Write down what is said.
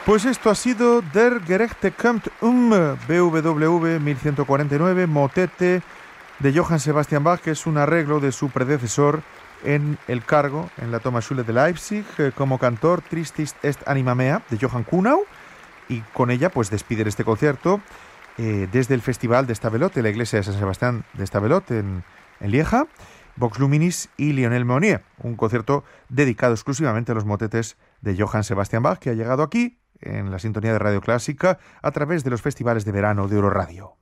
Pues esto ha sido Der gerechte Kommt BWV 1149, motete de Johann Sebastian Bach, que es un arreglo de su predecesor en el cargo en la Thomasschule de Leipzig como cantor, Tristis est anima mea, de Johann Kuhnau, y con ella pues despiden este concierto desde el Festival de Stavelot, de la iglesia de San Sebastián de Stavelot en Lieja, Vox Luminis y Lionel Meunier, un concierto dedicado exclusivamente a los motetes de Johann Sebastian Bach, que ha llegado aquí en la sintonía de Radio Clásica a través de los festivales de verano de Euroradio.